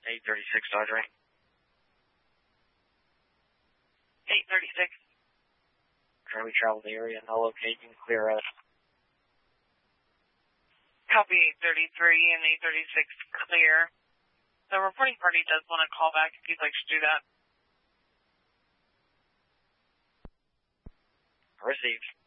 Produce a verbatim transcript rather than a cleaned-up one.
eight thirty-six, Dodge Ring. eight thirty-six. Currently travel the area, no locating, clear us. Copy eight thirty-three and eight thirty-six clear. The reporting party does want to call back if you'd like to do that. Received.